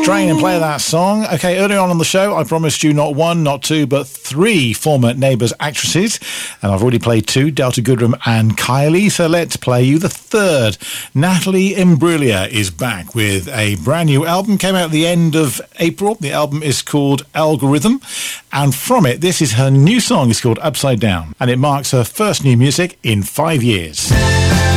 Strain and play that song. Okay, earlier on the show, I promised you not one, not two, but three former Neighbours actresses. And I've already played two, Delta Goodrem and Kylie. So let's play you the third. Natalie Imbruglia is back with a brand new album. Came out at the end of April. The album is called Algorithm. And from it, this is her new song. It's called Upside Down. And it marks her first new music in 5 years.